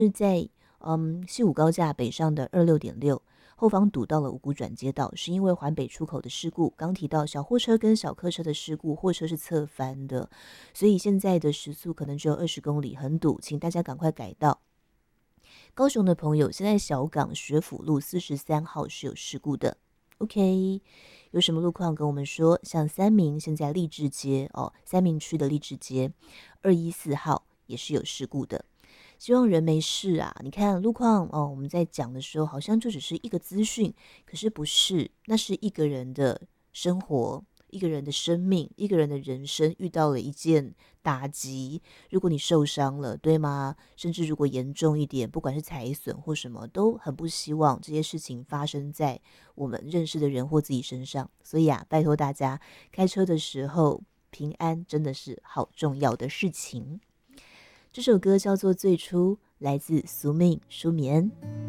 是在西武高架北上的26.6，后方堵到了五股转接道，是因为环北出口的事故。刚提到小货车跟小客车的事故，货车是侧翻的，所以现在的时速可能只有20公里，很堵，请大家赶快改道。高雄的朋友，现在小港学府路43号是有事故的。OK，有什么路况跟我们说？像三民现在励志街三民区的励志街214号也是有事故的。希望人没事啊！你看路况我们在讲的时候好像就只是一个资讯，可是不是，那是一个人的生活，一个人的生命，一个人的人生遇到了一件打击。如果你受伤了，对吗？甚至如果严重一点，不管是财损或什么，都很不希望这些事情发生在我们认识的人或自己身上。所以拜托大家开车的时候平安真的是好重要的事情。这首歌叫做《最初》，来自苏命舒眠。